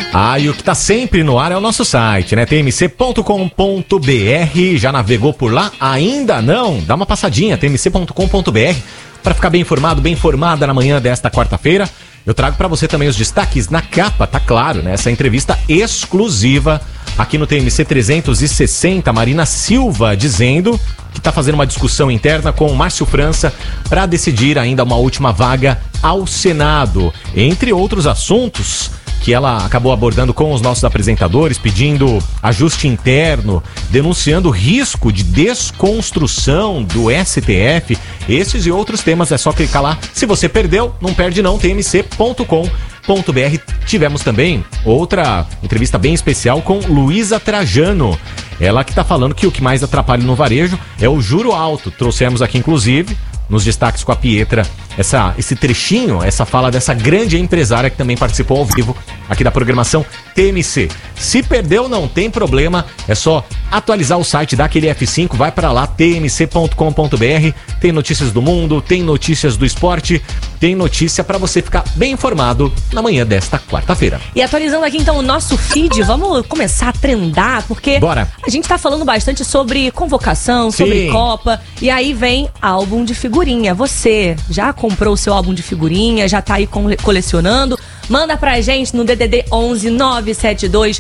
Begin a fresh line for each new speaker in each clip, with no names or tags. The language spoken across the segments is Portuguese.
E o que tá sempre no ar é o nosso site, né? tmc.com.br. Já navegou por lá? Ainda não? Dá uma passadinha, tmc.com.br, para ficar bem informado, bem informada na manhã desta quarta-feira. Eu trago para você também os destaques na capa, tá claro, né? Essa entrevista exclusiva aqui no TMC 360, Marina Silva dizendo que tá fazendo uma discussão interna com o Márcio França para decidir ainda uma última vaga ao Senado. Entre outros assuntos que ela acabou abordando com os nossos apresentadores, pedindo ajuste interno, denunciando risco de desconstrução do STF. Esses e outros temas é só clicar lá. Se você perdeu, não perde não, tmc.com.br. Tivemos também outra entrevista bem especial com Luísa Trajano. Ela que está falando que o que mais atrapalha no varejo é o juro alto. Trouxemos aqui, inclusive, nos destaques com a Pietra, esse trechinho, essa fala dessa grande empresária que também participou ao vivo aqui da programação TMC. Se perdeu, não tem problema, é só atualizar o site, dá aquele F5, vai para lá, tmc.com.br, tem notícias do mundo, tem notícias do esporte, tem notícia para você ficar bem informado na manhã desta quarta-feira.
E atualizando aqui então o nosso feed, vamos começar a trendar, porque
Bora.
A gente tá falando bastante sobre convocação, sobre Copa, e aí vem álbum de figurinha. Você já comprou o seu álbum de figurinha, já tá aí colecionando? Manda pra gente no DDD 11 972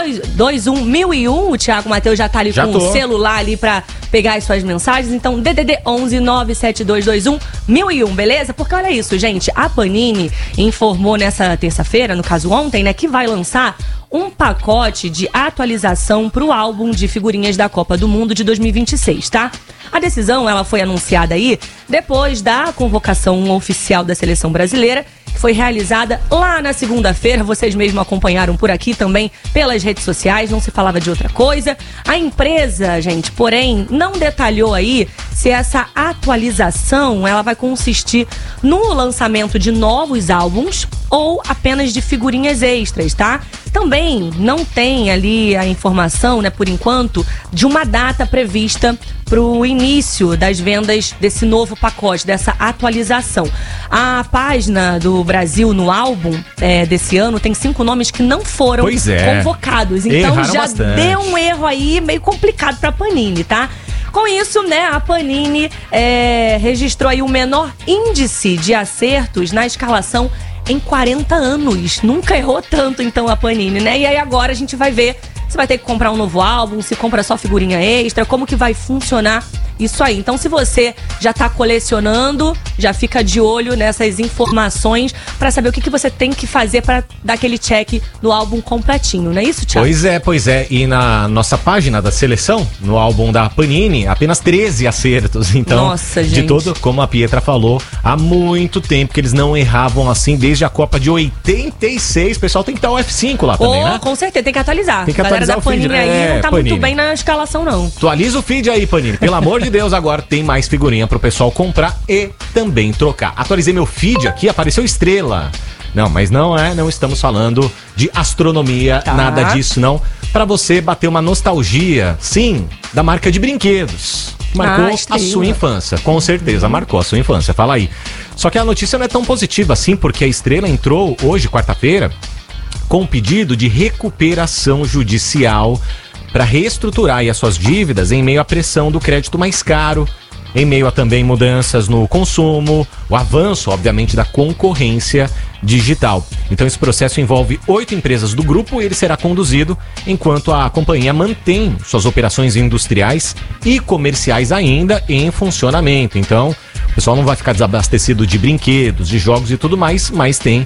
221 1001. O Thiago Mateus já tá ali com o celular ali pra pegar as suas mensagens. Então, DDD 11 972 221 1001, beleza? Porque olha isso, gente. A Panini informou nessa terça-feira, no caso ontem, né, que vai lançar um pacote de atualização pro álbum de figurinhas da Copa do Mundo de 2026, tá? A decisão, ela foi anunciada aí depois da convocação oficial da seleção brasileira, que foi realizada lá na segunda-feira. Vocês mesmos acompanharam por aqui também pelas redes sociais, não se falava de outra coisa. A empresa, gente, porém, não detalhou aí se essa atualização ela vai consistir no lançamento de novos álbuns ou apenas de figurinhas extras, tá? Também não tem ali a informação, né, por enquanto, de uma data prevista para o início das vendas desse novo pacote, dessa atualização. A página do Brasil no álbum desse ano tem 5 nomes que não foram convocados. Então
erraram
já
bastante.
Deu um erro aí meio complicado para a Panini, tá? Com isso, né, a Panini registrou aí o menor índice de acertos na escalação em 40 anos. Nunca errou tanto, então, a Panini, né? E aí agora a gente vai ver se vai ter que comprar um novo álbum, se compra só figurinha extra, como que vai funcionar isso aí. Então, se você já tá colecionando, já fica de olho nessas informações para saber o que você tem que fazer para dar aquele check no álbum completinho, não é isso, Thiago?
Pois é. E na nossa página da seleção, no álbum da Panini, apenas 13 acertos. Então,
nossa, gente.
De todo, como a Pietra falou, há muito tempo que eles não erravam assim, desde a Copa de 86. O pessoal tem que dar o F5 lá também, né?
Com certeza, tem que atualizar.
Tem que atualizar
da Panini
o feed,
aí não tá
Panini.
muito bem na escalação, não.
Atualiza o feed aí, Panini. Pelo amor de Deus, agora tem mais figurinha pro pessoal comprar e também trocar. Atualizei meu feed aqui, apareceu estrela. Não, mas não estamos falando de astronomia, nada disso não. Pra você bater uma nostalgia, sim, da marca de brinquedos. Marcou a sua infância, com certeza, marcou a sua infância, fala aí. Só que a notícia não é tão positiva assim, porque a Estrela entrou hoje, quarta-feira, com um pedido de recuperação judicial para reestruturar aí as suas dívidas em meio à pressão do crédito mais caro, em meio a também mudanças no consumo, o avanço, obviamente, da concorrência digital. Então esse processo envolve 8 empresas do grupo e ele será conduzido enquanto a companhia mantém suas operações industriais e comerciais ainda em funcionamento. Então o pessoal não vai ficar desabastecido de brinquedos, de jogos e tudo mais, mas tem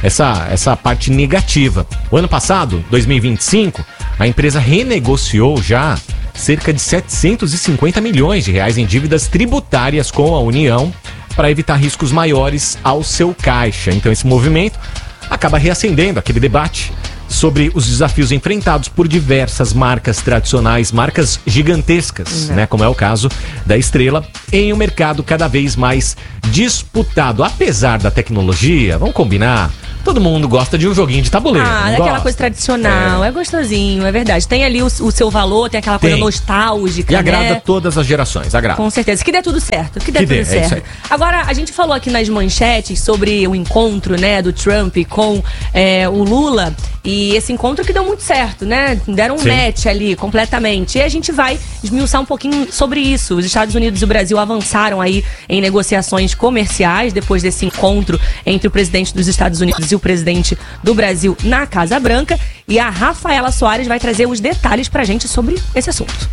essa parte negativa. O ano passado, 2025, a empresa renegociou já cerca de 750 milhões de reais em dívidas tributárias com a União para evitar riscos maiores ao seu caixa. Então esse movimento acaba reacendendo aquele debate sobre os desafios enfrentados por diversas marcas tradicionais, marcas gigantescas, né, como é o caso da Estrela, em um mercado cada vez mais disputado. Apesar da tecnologia, vamos combinar, todo mundo gosta de um joguinho de tabuleiro.
Aquela coisa tradicional, é gostosinho, é verdade. Tem ali o seu valor, tem aquela coisa nostálgica,
e agrada todas as gerações, agrada.
Com certeza, que dê tudo certo, que dê tudo certo. Agora, a gente falou aqui nas manchetes sobre o encontro, né, do Trump com o Lula, e esse encontro que deu muito certo, né, deram um match ali, completamente. E a gente vai esmiuçar um pouquinho sobre isso. Os Estados Unidos e o Brasil avançaram aí em negociações comerciais depois desse encontro entre o presidente dos Estados Unidos e o presidente do Brasil na Casa Branca, e a Rafaela Soares vai trazer os detalhes pra gente sobre esse assunto.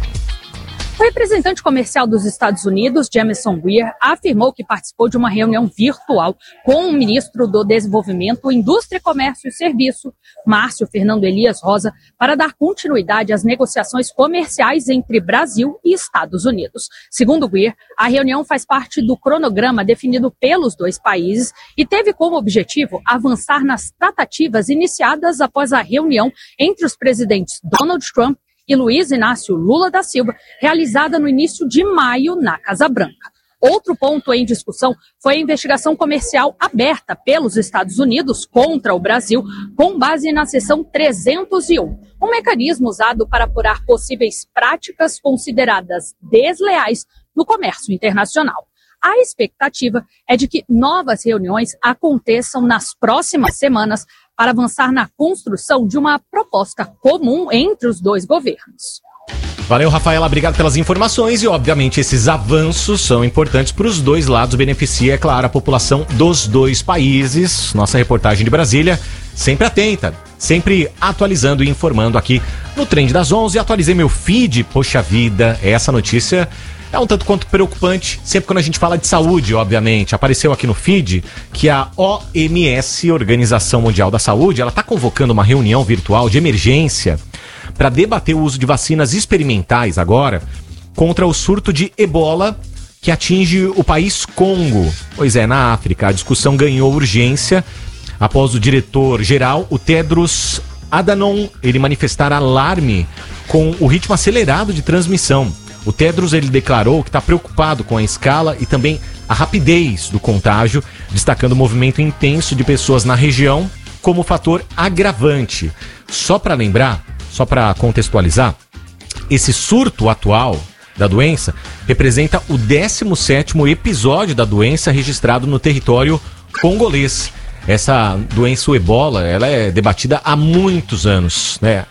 O representante comercial dos Estados Unidos, Jamieson Greer, afirmou que participou de uma reunião virtual com o ministro do Desenvolvimento, Indústria, Comércio e Serviço, Márcio Fernando Elias Rosa, para dar continuidade às negociações comerciais entre Brasil e Estados Unidos. Segundo Greer, a reunião faz parte do cronograma definido pelos dois países e teve como objetivo avançar nas tratativas iniciadas após a reunião entre os presidentes Donald Trump e Luiz Inácio Lula da Silva, realizada no início de maio na Casa Branca. Outro ponto em discussão foi a investigação comercial aberta pelos Estados Unidos contra o Brasil, com base na seção 301, um mecanismo usado para apurar possíveis práticas consideradas desleais no comércio internacional. A expectativa é de que novas reuniões aconteçam nas próximas semanas para avançar na construção de uma proposta comum entre os dois governos.
Valeu, Rafaela, obrigado pelas informações e, obviamente, esses avanços são importantes para os dois lados, beneficia, é claro, a população dos dois países. Nossa reportagem de Brasília, sempre atenta, sempre atualizando e informando aqui no Trend das 11. Atualizei meu feed, poxa vida, essa notícia é um tanto quanto preocupante, sempre quando a gente fala de saúde, obviamente. Apareceu aqui no feed que a OMS, Organização Mundial da Saúde, ela está convocando uma reunião virtual de emergência para debater o uso de vacinas experimentais agora contra o surto de Ebola que atinge o país Congo. Pois é, na África. A discussão ganhou urgência após o diretor-geral, o Tedros Adhanom, ele manifestar alarme com o ritmo acelerado de transmissão. O Tedros, ele declarou que está preocupado com a escala e também a rapidez do contágio, destacando o movimento intenso de pessoas na região como fator agravante. Só para lembrar, só para contextualizar, esse surto atual da doença representa o 17º episódio da doença registrado no território congolês. Essa doença, o Ebola, ela é debatida há muitos anos, né?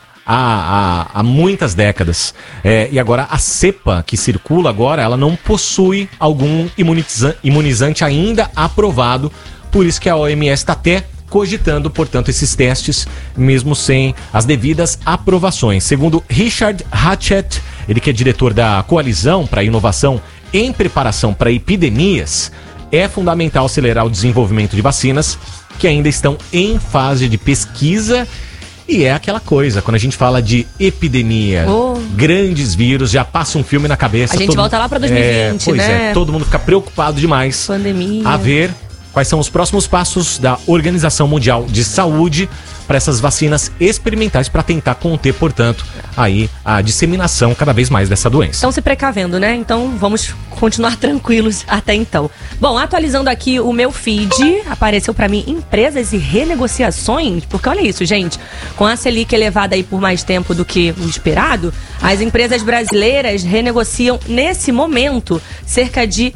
Há muitas décadas. E agora a cepa que circula agora, ela não possui algum imunizante ainda aprovado, por isso que a OMS está até cogitando, portanto, esses testes, mesmo sem as devidas aprovações. Segundo Richard Hatchett, ele que é diretor da Coalizão para Inovação em Preparação para Epidemias, é fundamental acelerar o desenvolvimento de vacinas que ainda estão em fase de pesquisa. E é aquela coisa, quando a gente fala de epidemia, grandes vírus, já passa um filme na cabeça.
A gente volta lá para 2020,
pois né? Todo mundo fica preocupado demais.
Pandemia.
A ver quais são os próximos passos da Organização Mundial de Saúde para essas vacinas experimentais para tentar conter, portanto, aí a disseminação cada vez mais dessa doença.
Estão se precavendo, né? Então vamos continuar tranquilos até então. Bom, atualizando aqui o meu feed, apareceu para mim empresas e renegociações, porque olha isso, gente, com a Selic elevada aí por mais tempo do que o esperado, as empresas brasileiras renegociam nesse momento cerca de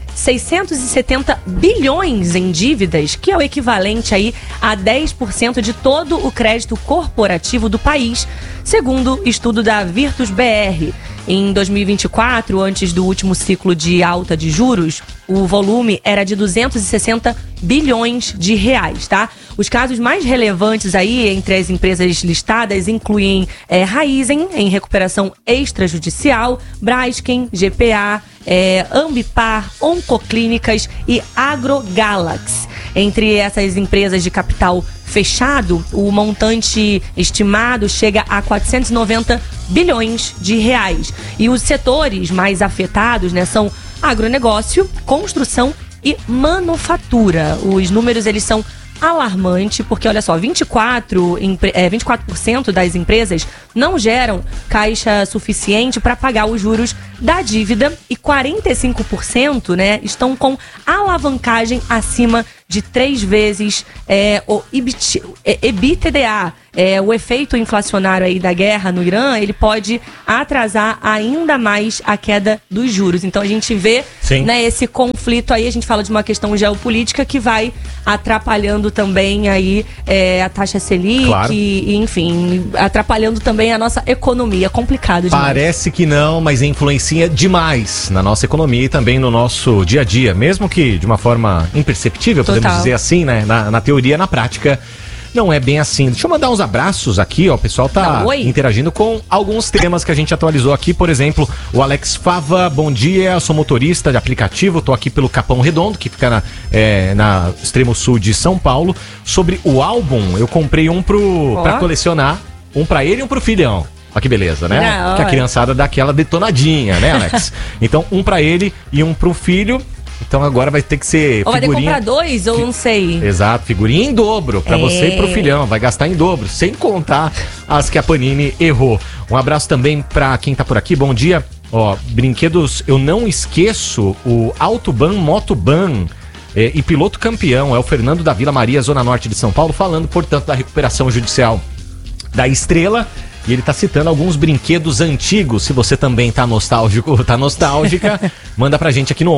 670 bilhões em dívidas, que é o equivalente aí a 10% de todo o crédito corporativo do país, segundo estudo da Virtus BR. Em 2024, antes do último ciclo de alta de juros, o volume era de 260 bilhões de reais, tá? Os casos mais relevantes aí entre as empresas listadas incluem Raizen, em recuperação extrajudicial, Braskem, GPA, Ambipar, Oncoclínicas e AgroGalaxy. Entre essas empresas de capital fechado, o montante estimado chega a 490 bilhões de reais. E os setores mais afetados, né, são agronegócio, construção e manufatura. Os números, eles são alarmantes, porque olha só, 24% das empresas não geram caixa suficiente para pagar os juros da dívida e 45%, né, estão com alavancagem acima de 3 vezes o EBITDA. O efeito inflacionário aí da guerra no Irã, ele pode atrasar ainda mais a queda dos juros. Então a gente vê, né, esse conflito aí, a gente fala de uma questão geopolítica que vai atrapalhando também aí a taxa Selic, claro. E enfim, atrapalhando também a nossa economia. Complicado demais.
Parece que não, mas influencia demais na nossa economia e também no nosso dia a dia, mesmo que de uma forma imperceptível, podemos dizer assim, né? Na teoria, na prática, não é bem assim. Deixa eu mandar uns abraços aqui, ó. O pessoal tá interagindo com alguns temas que a gente atualizou aqui. Por exemplo, o Alex Fava, bom dia, eu sou motorista de aplicativo, tô aqui pelo Capão Redondo, que fica na extremo sul de São Paulo. Sobre o álbum, eu comprei um pra colecionar, um pra ele e um pro filhão. Olha que beleza, né? Que a criançada dá aquela detonadinha, né, Alex? Então, um pra ele e um pro filho. Então agora vai ter que ser
ou figurinha... Ou vai ter que comprar 2, ou não sei.
Exato, figurinha em dobro pra você e pro filhão. Vai gastar em dobro, sem contar as que a Panini errou. Um abraço também pra quem tá por aqui, bom dia. Ó, brinquedos, eu não esqueço o Autoban Motoban e piloto campeão. É o Fernando da Vila Maria, Zona Norte de São Paulo, falando, portanto, da recuperação judicial da Estrela. E ele tá citando alguns brinquedos antigos. Se você também tá nostálgico, tá nostálgica, manda pra gente aqui no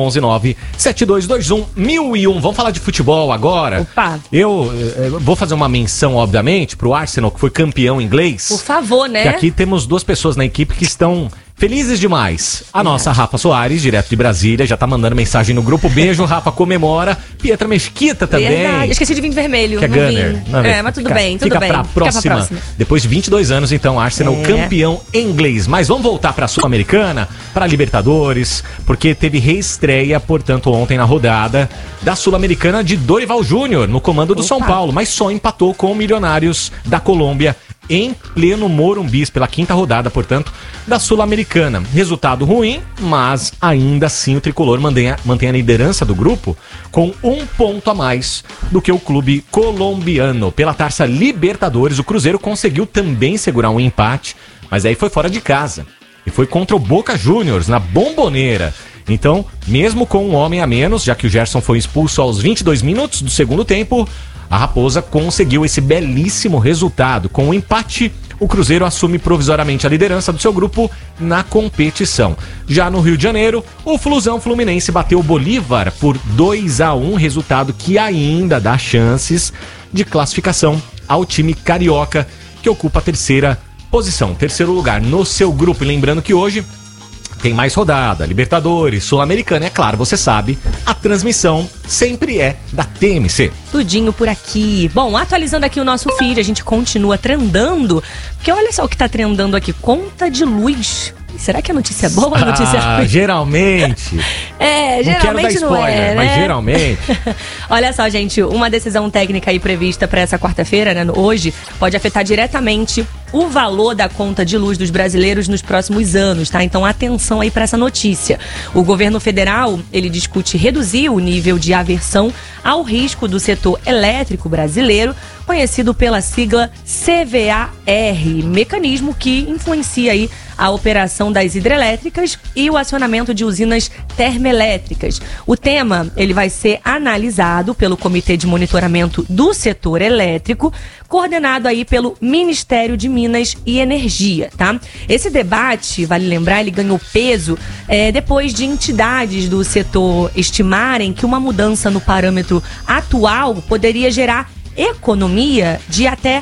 119-7221-1001. Vamos falar de futebol agora?
Opa!
Eu vou fazer uma menção, obviamente, pro Arsenal, que foi campeão inglês.
Por favor, né?
Que aqui temos 2 pessoas na equipe que estão felizes demais. A nossa Rafa Soares, direto de Brasília, já tá mandando mensagem no grupo. Beijo, Rafa, comemora. Pietra Mesquita também.
Verdade. Esqueci de vir vermelho.
Que é Gunner.
Mas tudo bem, tudo bem.
Fica pra próxima. Depois de 22 anos, então, Arsenal campeão inglês. Mas vamos voltar pra Sul-Americana, pra Libertadores, porque teve reestreia, portanto, ontem na rodada da Sul-Americana de Dorival Júnior, no comando do São Paulo, mas só empatou com o Milionários da Colômbia em pleno Morumbi, pela 5ª rodada, portanto, da Sul-Americana. Resultado ruim, mas ainda assim o tricolor mantém a liderança do grupo com 1 ponto a mais do que o clube colombiano. Pela Taça Libertadores, o Cruzeiro conseguiu também segurar um empate, mas aí foi fora de casa e foi contra o Boca Juniors, na Bombonera. Então, mesmo com um homem a menos, já que o Gerson foi expulso aos 22 minutos do segundo tempo, a Raposa conseguiu esse belíssimo resultado. Com o empate, o Cruzeiro assume provisoriamente a liderança do seu grupo na competição. Já no Rio de Janeiro, o Flusão Fluminense bateu o Bolívar por 2-1, resultado que ainda dá chances de classificação ao time carioca, que ocupa a 3ª posição, 3º lugar no seu grupo. E lembrando que hoje tem mais rodada, Libertadores, Sul-Americana, é claro, você sabe, a transmissão sempre é da TMC.
Tudinho por aqui. Bom, atualizando aqui o nosso feed, a gente continua trendando, porque olha só o que tá trendando aqui, conta de luz. Será que a notícia é boa ou a notícia é ruim?
Geralmente.
Geralmente
não quero dar spoiler,
né?
Mas geralmente.
Olha só, gente, uma decisão técnica aí prevista para essa quarta-feira, né, hoje, pode afetar diretamente o valor da conta de luz dos brasileiros nos próximos anos, tá? Então, atenção aí para essa notícia. O governo federal, ele discute reduzir o nível de aversão ao risco do setor elétrico brasileiro, conhecido pela sigla CVAR, mecanismo que influencia aí a operação das hidrelétricas e o acionamento de usinas termoelétricas. O tema, ele vai ser analisado pelo Comitê de Monitoramento do Setor Elétrico, coordenado aí pelo Ministério de Minas e Energia, tá? Esse debate, vale lembrar, ele ganhou peso depois de entidades do setor estimarem que uma mudança no parâmetro atual poderia gerar economia de até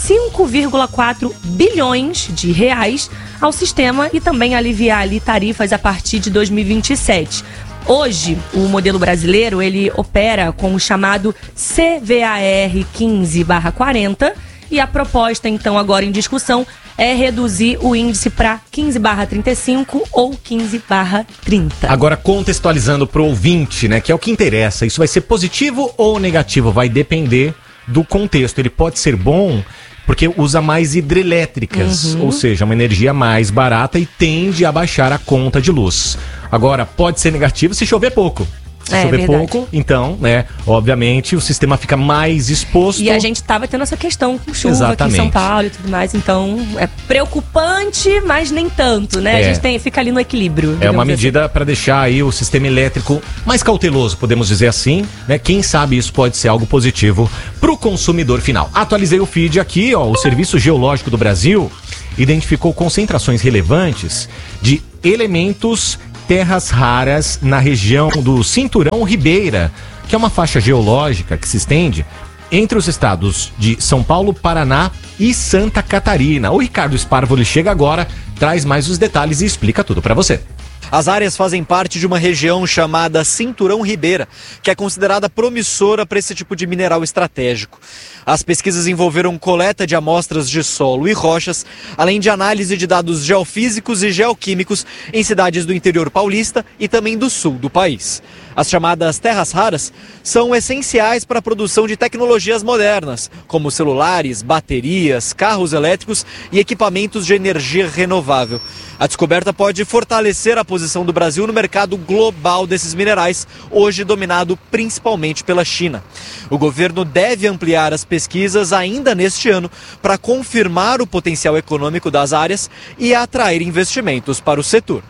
5,4 bilhões de reais ao sistema e também aliviar ali tarifas a partir de 2027. Hoje, o modelo brasileiro, ele opera com o chamado CVAR 15/40 e a proposta, então, agora em discussão é reduzir o índice para 15/35 ou 15/30.
Agora, contextualizando pro ouvinte, né, que é o que interessa, isso vai ser positivo ou negativo? Vai depender do contexto. Ele pode ser bom porque usa mais hidrelétricas, ou seja, uma energia mais barata e tende a baixar a conta de luz. Agora, pode ser negativo se chover pouco. Se chover pouco, então, né, obviamente, o sistema fica mais exposto.
E a gente tava tendo essa questão com chuva aqui em São Paulo e tudo mais, então é preocupante, mas nem tanto, né? A gente fica ali no equilíbrio.
É uma medida para deixar aí o sistema elétrico mais cauteloso, podemos dizer assim, né? Quem sabe isso pode ser algo positivo pro consumidor final. Atualizei o feed aqui, ó, o Serviço Geológico do Brasil identificou concentrações relevantes de elementos terras raras na região do Cinturão Ribeira, que é uma faixa geológica que se estende entre os estados de São Paulo, Paraná e Santa Catarina. O Ricardo Sparvoli chega agora, traz mais os detalhes e explica tudo para você.
As áreas fazem parte de uma região chamada Cinturão Ribeira, que é considerada promissora para esse tipo de mineral estratégico. As pesquisas envolveram coleta de amostras de solo e rochas, além de análise de dados geofísicos e geoquímicos em cidades do interior paulista e também do sul do país. As chamadas terras raras são essenciais para a produção de tecnologias modernas, como celulares, baterias, carros elétricos e equipamentos de energia renovável. A descoberta pode fortalecer a posição do Brasil no mercado global desses minerais, hoje dominado principalmente pela China. O governo deve ampliar as pesquisas ainda neste ano para confirmar o potencial econômico das áreas e atrair investimentos para o setor.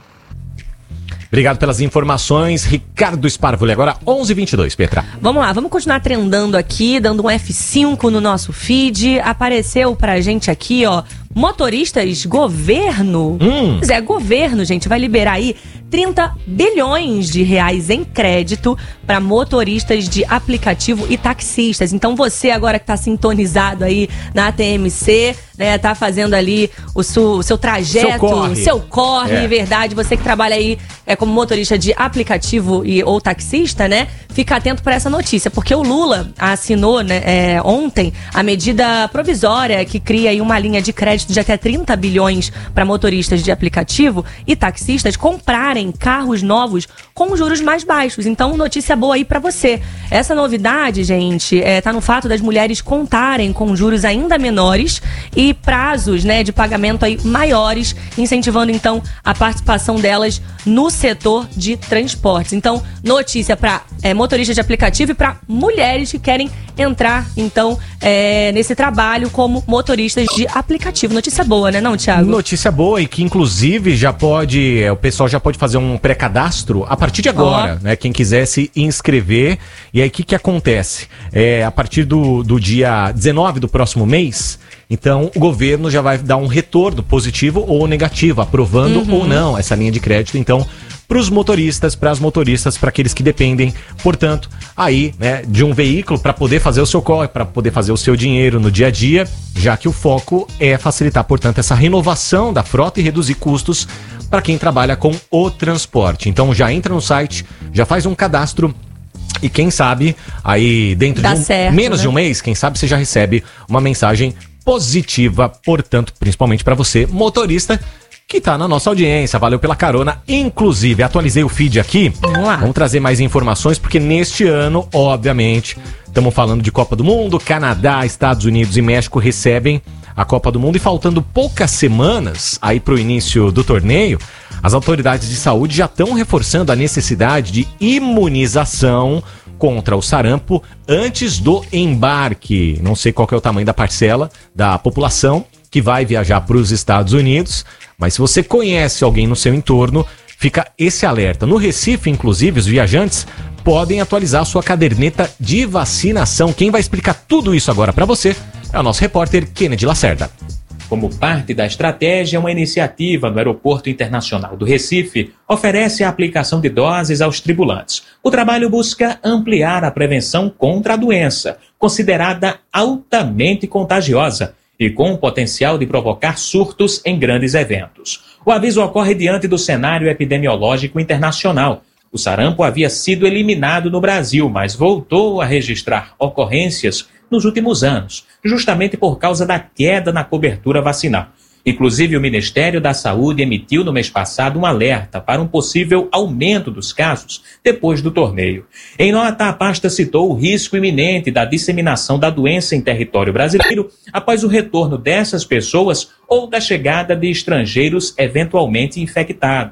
Obrigado pelas informações, Ricardo Sparvoli. Agora 11h22, Petra.
Vamos lá, vamos continuar trendando aqui, dando um F5 no nosso feed. Apareceu pra gente aqui, ó, motoristas governo. Pois é, governo, gente, vai liberar aí 30 bilhões de reais em crédito para motoristas de aplicativo e taxistas. Então você agora que está sintonizado aí na ATMC, né, tá fazendo ali o seu trajeto, seu corre, verdade, você que trabalha aí como motorista de aplicativo ou taxista, né, fica atento para essa notícia, porque o Lula assinou, né, ontem a medida provisória que cria aí uma linha de crédito de até 30 bilhões para motoristas de aplicativo e taxistas comprarem carros novos com juros mais baixos. Então, notícia boa aí pra você. Essa novidade, gente, tá no fato das mulheres contarem com juros ainda menores e prazos, né, de pagamento aí maiores, incentivando então a participação delas no setor de transportes. Então, notícia para motoristas de aplicativo e para mulheres que querem entrar então nesse trabalho como motoristas de aplicativo. Notícia boa, né, não, Thiago?
Notícia boa, e que inclusive já pode, o pessoal já pode fazer um pré-cadastro a partir de agora, né? Quem quiser se inscrever. E aí o que acontece? A partir do dia 19 do próximo mês, então o governo já vai dar um retorno positivo ou negativo, aprovando ou não essa linha de crédito. Então, para os motoristas, para as motoristas, para aqueles que dependem, portanto, aí, né, de um veículo para poder fazer o seu corre, para poder fazer o seu dinheiro no dia a dia, já que o foco é facilitar, portanto, essa renovação da frota e reduzir custos para quem trabalha com o transporte. Então já entra no site, já faz um cadastro e quem sabe aí dentro de menos de um mês, quem sabe você já recebe uma mensagem positiva, portanto, principalmente para você, motorista, que tá na nossa audiência. Valeu pela carona. Inclusive, atualizei o feed aqui. Vamos trazer mais informações, porque neste ano, obviamente, estamos falando de Copa do Mundo. Canadá, Estados Unidos e México recebem a Copa do Mundo. E faltando poucas semanas aí pro início do torneio, as autoridades de saúde já estão reforçando a necessidade de imunização contra o sarampo antes do embarque. Não sei qual que é o tamanho da parcela da população que vai viajar para os Estados Unidos, mas se você conhece alguém no seu entorno, fica esse alerta. No Recife, inclusive, os viajantes podem atualizar sua caderneta de vacinação. Quem vai explicar tudo isso agora para você é o nosso repórter Kennedy Lacerda.
Como parte da estratégia, uma iniciativa no Aeroporto Internacional do Recife oferece a aplicação de doses aos tripulantes. O trabalho busca ampliar a prevenção contra a doença, considerada altamente contagiosa e com o potencial de provocar surtos em grandes eventos. O aviso ocorre diante do cenário epidemiológico internacional. O sarampo havia sido eliminado no Brasil, mas voltou a registrar ocorrências nos últimos anos, justamente por causa da queda na cobertura vacinal. Inclusive, o Ministério da Saúde emitiu no mês passado um alerta para um possível aumento dos casos depois do torneio. Em nota, a pasta citou o risco iminente da disseminação da doença em território brasileiro após o retorno dessas pessoas ou da chegada de estrangeiros eventualmente infectados.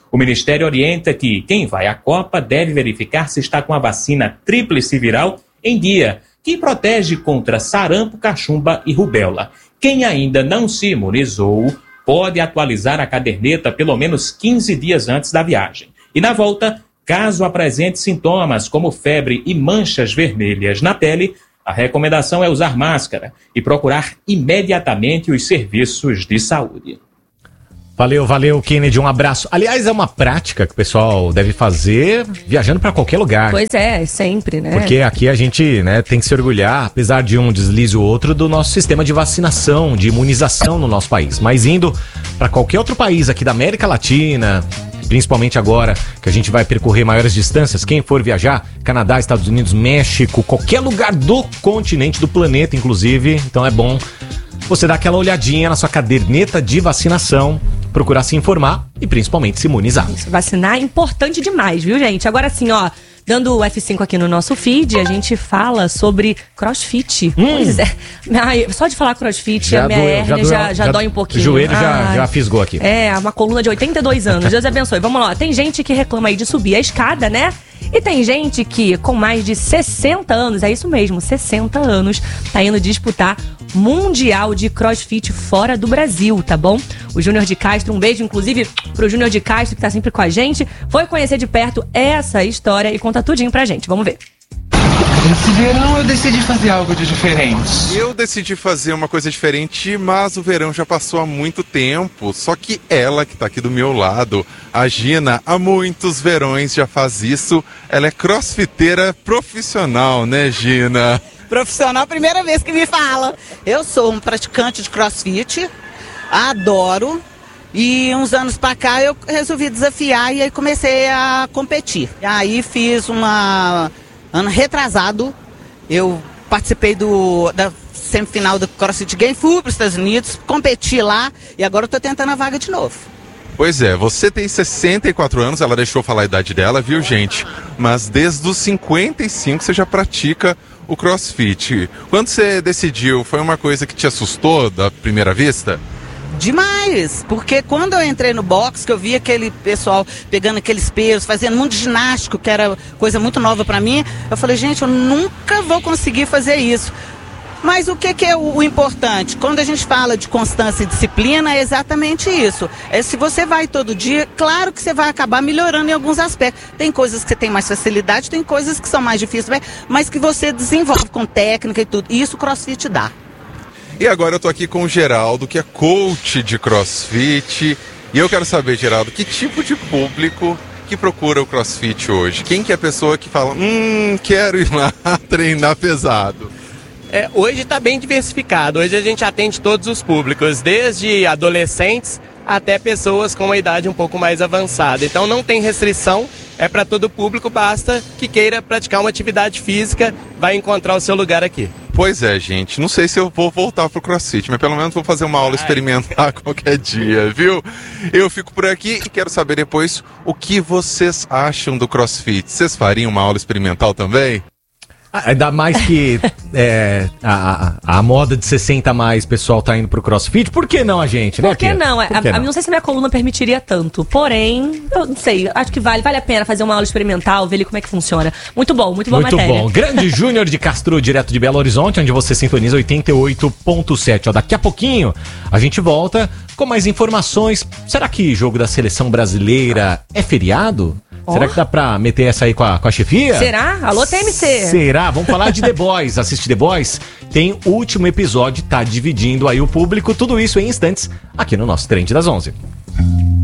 O Ministério orienta que quem vai à Copa deve verificar se está com a vacina tríplice viral em dia, que protege contra sarampo, cachumba e rubéola. Quem ainda não se imunizou pode atualizar a caderneta pelo menos 15 dias antes da viagem. E na volta, caso apresente sintomas como febre e manchas vermelhas na pele, a recomendação é usar máscara e procurar imediatamente os serviços de saúde.
Valeu, Kennedy, um abraço. Aliás, é uma prática que o pessoal deve fazer viajando para qualquer lugar.
Pois é, sempre, né?
Porque aqui a gente, né, tem que se orgulhar, apesar de um deslize ou outro, do nosso sistema de vacinação, de imunização no nosso país. Mas indo para qualquer outro país aqui da América Latina, principalmente agora que a gente vai percorrer maiores distâncias, quem for viajar, Canadá, Estados Unidos, México, qualquer lugar do continente, do planeta, inclusive, então é bom você dar aquela olhadinha na sua caderneta de vacinação, procurar se informar e principalmente se imunizar.
Isso, vacinar é importante demais, viu, gente? Agora sim, ó, dando o F5 aqui no nosso feed, a gente fala sobre crossfit. Pois é. Só de falar crossfit, a minha hérnia já dói um pouquinho.
O joelho já fisgou aqui.
É, uma coluna de 82 anos. Deus abençoe. Vamos lá. Tem gente que reclama aí de subir a escada, né? E tem gente que, com mais de 60 anos, é isso mesmo, 60 anos, tá indo disputar Mundial de CrossFit fora do Brasil, tá bom? O Júnior de Castro, um beijo, inclusive, pro Júnior de Castro, que tá sempre com a gente, foi conhecer de perto essa história e conta tudinho pra gente. Vamos ver.
Esse verão eu decidi fazer algo de diferente.
Eu decidi fazer uma coisa diferente, mas o verão já passou há muito tempo. Só que ela, que tá aqui do meu lado, a Gina, há muitos verões já faz isso. Ela é crossfiteira profissional, né, Gina?
Profissional, primeira vez que me fala. Eu sou um praticante de crossfit, adoro. E uns anos pra cá eu resolvi desafiar e aí comecei a competir. E aí fiz ano retrasado, eu participei da semifinal do CrossFit Games, fui para os Estados Unidos, competi lá e agora eu tô tentando a vaga de novo.
Pois é, você tem 64 anos, ela deixou falar a idade dela, viu, gente? Mas desde os 55 você já pratica o CrossFit. Quando você decidiu, foi uma coisa que te assustou da primeira vista?
Demais, porque quando eu entrei no box, que eu vi aquele pessoal pegando aqueles pesos, fazendo muito ginástico, que era coisa muito nova pra mim, eu falei, gente, eu nunca vou conseguir fazer isso. Mas o que é o importante? Quando a gente fala de constância e disciplina, é exatamente isso. Se você vai todo dia, claro que você vai acabar melhorando em alguns aspectos. Tem coisas que você tem mais facilidade, tem coisas que são mais difíceis, mas que você desenvolve com técnica e tudo. E isso o CrossFit dá.
E agora eu tô aqui com o Geraldo, que é coach de CrossFit. E eu quero saber, Geraldo, que tipo de público que procura o CrossFit hoje? Quem que é a pessoa que fala, quero ir lá treinar pesado?
Hoje está bem diversificado. Hoje a gente atende todos os públicos, desde adolescentes até pessoas com uma idade um pouco mais avançada. Então não tem restrição, é para todo público, basta que queira praticar uma atividade física, vai encontrar o seu lugar aqui.
Pois é, gente, não sei se eu vou voltar pro CrossFit, mas pelo menos vou fazer uma aula experimentar qualquer dia, viu? Eu fico por aqui e quero saber depois o que vocês acham do CrossFit. Vocês fariam uma aula experimental também?
Ainda mais que a moda de 60 a mais, pessoal tá indo pro CrossFit. Por que não a gente, né?
Por que não? Não sei se a minha coluna permitiria tanto. Porém, eu não sei, acho que vale a pena fazer uma aula experimental, ver ali como é que funciona. Muito boa matéria.
Muito bom. Grande Júnior de Castro, direto de Belo Horizonte, onde você sintoniza 88.7. Daqui a pouquinho a gente volta com mais informações. Será que jogo da seleção brasileira é feriado? Será que dá pra meter essa aí com a chefia?
Será? Alô, TMC.
Será? Vamos falar de The Boys. Assiste The Boys? Tem o último episódio, tá dividindo aí o público. Tudo isso em instantes aqui no nosso Trend das 11.